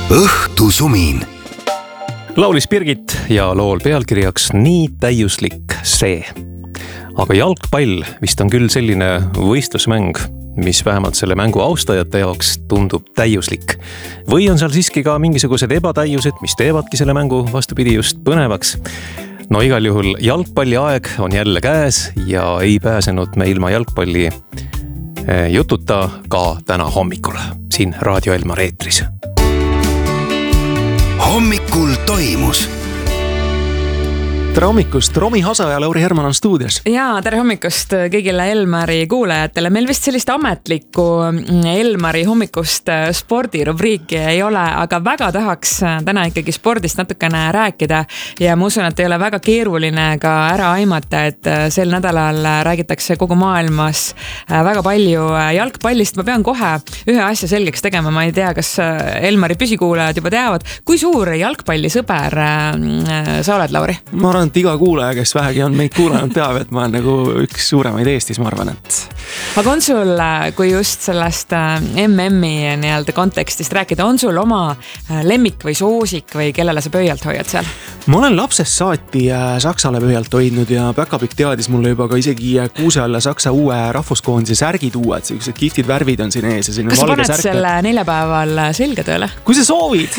Õhtusumin. Laulis Birgit ja lool pealkirjaks Nii täiuslik see. Aga jalgpall vist on küll selline võistlusmäng, mis vähemalt selle mängu austajate jaoks tundub täiuslik. Või on seal siiski ka mingisugused ebatäiused, mis teevadki selle mängu vastupidi just põnevaks. No igal juhul jalgpalli aeg on jälle käes ja ei pääsenud me ilma jalgpalli jututa ka täna hommikul siin Raadio Elmar eetris. Hommikul toimus. Tere hommikust, Romi Hasa ja Lauri Herman on stuudios. Jaa, tere hommikust kõigile Elmari kuulajatele. Meil vist sellist ametlikku Elmari hommikust spordirubriiki ei ole, aga väga tahaks täna ikkagi spordist natukene rääkida ja ma usun, et ei ole väga keeruline ka ära aimata, et sel nädalal räägitakse kogu maailmas väga palju jalgpallist. Ma pean kohe ühe asja selgeks tegema, ma ei tea, kas Elmari püsikuulajad juba teavad, kui suur jalgpallisõber sa oled, Lauri? Ma arvan, et iga kuulaja, kes vähegi on meid kuulanud, teab, et ma olen nagu üks suuremaid Eestis, ma arvan, et... Aga on sul, kui just sellest MM-i nii-öelda kontekstist rääkida, on sul oma lemmik või soosik või kellele sa pöialt hoiad seal? Ma olen lapsest saati Saksale pöialt hoidnud ja Päkapikk teadis mulle juba ka isegi kuuse alla Saksa uue rahvuskoondise särgid uued, sellised kihtid värvid on siin ees. Kas sa paned selle neljapäeval selga tööle? Kui sa soovid!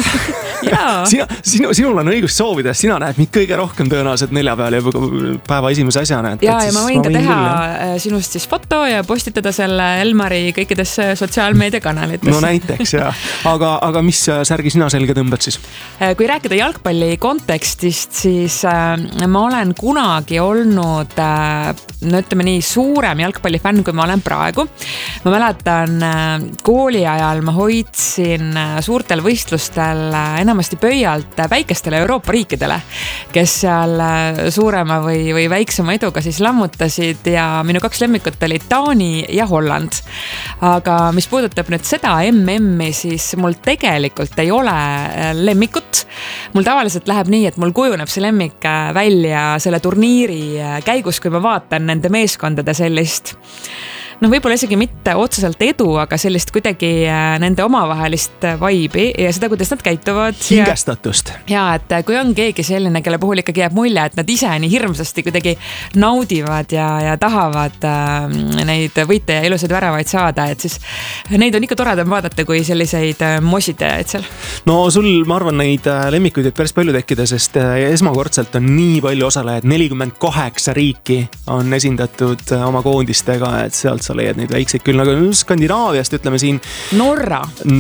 Sinul on õigus soovida, sina näed mind kõige rohkem tõenäoliselt neljapäeval ja päeva esimese asjana. Ja ma võin ka teha sinust siis foto ja postitada selle Elmari kõikidesse sotsiaalmeediakanalitesse. No näiteks, jah. Aga mis särgi sina selga tõmbad siis? Kui rääkida jalgpalli kontekstist, siis ma olen kunagi olnud, no ütleme nii, suurem jalgpallifänn, kui ma olen praegu. Ma mäletan, kooli ajal ma hoidsin suurtel võistlustel enamasti pöialt väikestele Euroopa riikidele, kes seal suurema või väiksema eduga siis lammutasid ja minu 2 lemmikut oli Taani ja Holland. Aga mis puudutab nüüd seda MM-i, siis mul tegelikult ei ole lemmikut. Mul tavaliselt läheb nii, et mul kujuneb see lemmik välja selle turniiri käigus, kui ma vaatan nende meeskondade sellist võib-olla isegi mitte otseselt edu, aga sellist kuidagi nende omavahelist vibe'i ja seda, kuidas nad käituvad. Hingestatust. Ja et kui on keegi selline, kelle puhul ikkagi jääb mulje, et nad ise nii hirmsasti kuidagi naudivad ja tahavad neid võite ja ilusaid väravaid saada, et siis neid on ikka toredam vaadata kui selliseid mositajaid seal. No sul, ma arvan, neid lemmikuid päris palju tekkida, sest esmakordselt on nii palju osalejaid, 48 riiki on esindatud oma koondistega, et sealt sa leiad neid väikseid küll, nagu Skandinaaviast ütleme siin Norra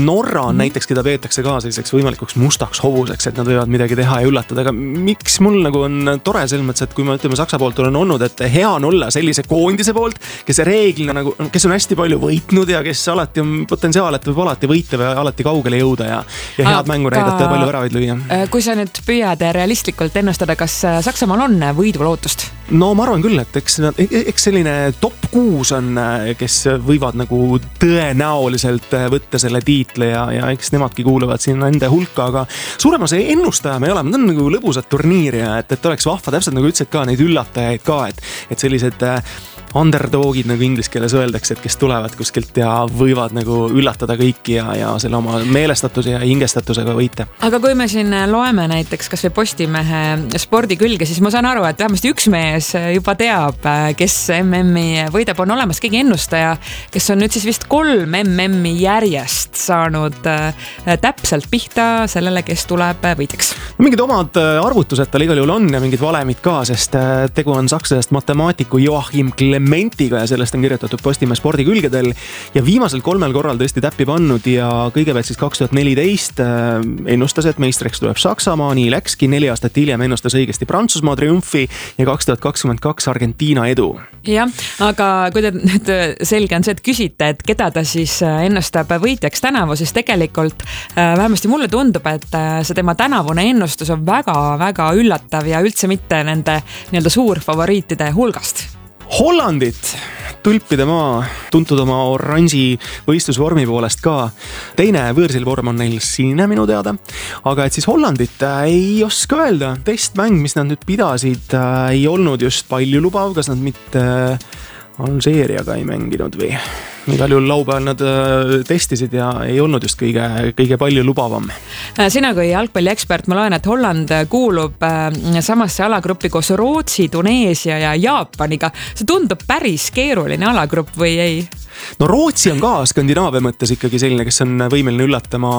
on näiteks, keda peetakse ka selliseks võimalikuks mustaks hobuseks, et nad võivad midagi teha ja üllatada, aga miks mul nagu on tore selles mõttes, et kui ma ütleme Saksa poolt olen olnud, et hea on olla sellise koondise poolt, kes reeglina nagu, kes on hästi palju võitnud ja kes alati on potentsiaal, et võib alati võita või alati kaugele jõuda ja head mängu näidata ja palju väravaid lüüa. Kui sa nüüd püüad realistlikult ennustada, kas Saksamaal on võidulootust? No ma arvan küll, et eks selline top 6 on, kes võivad nagu tõenäoliselt võtta selle tiitli ja eks nemadki kuuluvad siin nende hulka, aga suurema see ennustaja me ei ole, need on nagu lõbusad turniiri, et oleks vahva, täpselt nagu ütlesid ka neid üllatajaid ka, et sellised underdogid, nagu inglise keeles öeldakse, et kes tulevad kuskilt ja võivad nagu üllatada kõiki ja selle oma meelestatuse ja hingestatusega võita. Aga kui me siin loeme näiteks kas või Postimehe spordikülge, siis ma saan aru, et vähemasti üks mees juba teab, kes MM-i võidab, on olemas keegi ennustaja, kes on nüüd siis vist 3 MM-i järjest saanud täpselt pihta sellele, kes tuleb võitjaks. Mingid omad arvutused tal igal juhul on ja mingid valemid ka, sest tegu on sakslasest matemaatiku Joachim Clementiga ja sellest on kirjutatud Postimehe spordikülgedel ja viimasel 3 korral tõesti täppi pannud ja kõigepealt siis 2014 ennustas, et meistriks tuleb Saksamaa, nii läkski, 4 aastat hiljem ennustas õigesti Prantsusmaa triumfi ja 2022 Argentiina edu. Jah, aga kui te nüüd selge on see, et küsite, et keda ta siis ennustab võitjaks tänavu, siis tegelikult vähemasti mulle tundub, et see tema tänavune ennustus on väga-väga üllatav ja üldse mitte nende nii-öelda suurfavoriitide hulgast. Hollandit tulpide maa, tuntud oma oranži võistlusvormi poolest ka. Teine võõrsilvorm on neil sinine minu teada, aga et siis Hollandit ei oska öelda. Testmäng, mis nad nüüd pidasid, ei olnud just palju lubav, kas nad mitte Alžeeriaga ei mänginud või? Igal juhul laupäeval nad testisid ja ei olnud just kõige palju lubavam. Sina kui jalgpalliekspert, ma loen, et Holland kuulub samasse alagruppi koos Rootsi, Tuneesia ja Jaapaniga. See tundub päris keeruline alagrupp või ei? No Rootsi on ka Skandinaavia mõttes ikkagi selline, kes on võimeline üllatama.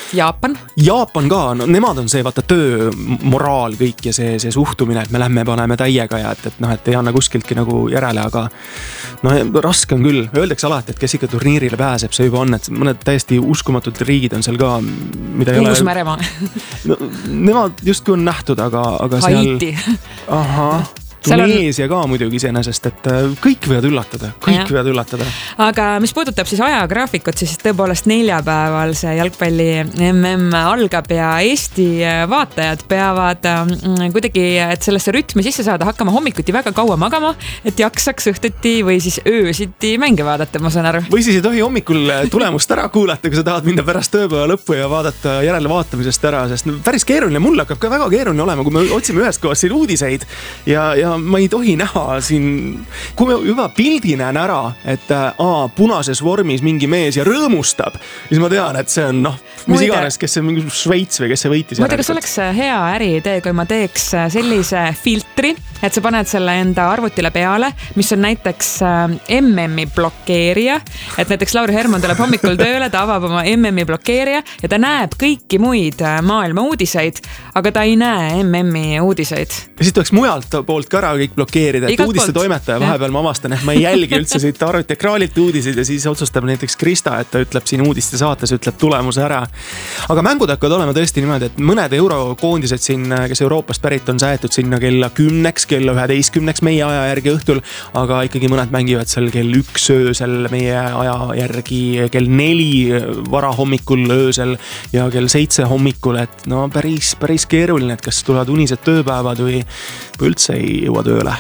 Jaapan ka, no nemad on see vaata töö, moraal kõik ja see suhtumine, et me lähme paneme täiega ja et ei anna kuskiltki nagu järele, aga raske on küll. Öeldakse alati, et kes ikka turniirile pääseb, see juba on, et mõned täiesti uskumatud riigid on seal ka, mida ei ole. Uus-Meremaa. Nemad justkui on nähtud, aga Haiti. Ahah. Tuneesia ka muidugi iseenesest, et kõik võivad üllatada. Aga mis puudutab siis ajagraafikut, siis tõepoolest neljapäeval see jalgpalli MM algab ja Eesti vaatajad peavad kuidagi, et sellesse rütmi sisse saada, hakkama hommikuti väga kaua magama, et jaksaks õhtuti või siis öösiti mänge vaadata, ma saan aru. Või siis ei tohi hommikul tulemust ära kuulata, kui sa tahad minna pärast tööpäeva lõppu ja vaadata järele vaatamisest ära, sest päris keeruline, mul hakkab ka väga keeruline olema, kui me otsime ühest kohast siin uudiseid ja ma ei tohi näha siin, kui ma juba pildi näen ära, et punases vormis mingi mees ja rõõmustab, siis ma tean, et see on mis iganes, kes see mingi Šveits või kes see võitis. Muide, kas oleks hea äriidee, kui ma teeks sellise filtri, et sa paned selle enda arvutile peale, mis on näiteks MM-i blokeerija, et näiteks Lauri Herman tuleb hommikul tööle, ta avab oma MM-i blokeerija ja ta näeb kõiki muid maailma uudiseid, aga ta ei näe MM-i uudiseid. Ja siit oleks mujalt poolt ka ära kõik blokeerida, et uudiste toimetaja vahepeal ma avastan, et ma ei jälgi üldse siit arvuti ekraanilt uudiseid ja siis otsustab näiteks Krista, et ta ütleb siin uudiste saates, ütleb tulemuse ära. Aga mängud hakkavad olema tõesti niimoodi, et mõned eurokoondised siin, kes Euroopast pärit on säetud sinna kella 10, kella 11 meie aja järgi õhtul, aga ikkagi mõned mängivad seal kell 1 öösel meie aja järgi, kell 4 vara hommikul öösel ja kell 7 hommikul, et päris keeruline, et kas tulevad unised tööpäevad või üldse ei jõua tööle.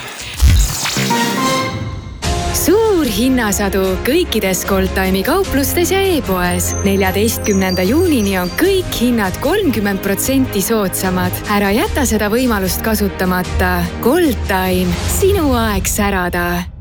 Suur hinnasadu kõikides Goldtime'i kauplustes ja e-poes. 14. juunini on kõik hinnad 30% soodsamad. Ära jäta seda võimalust kasutamata. Goldtime, sinu aeg särada.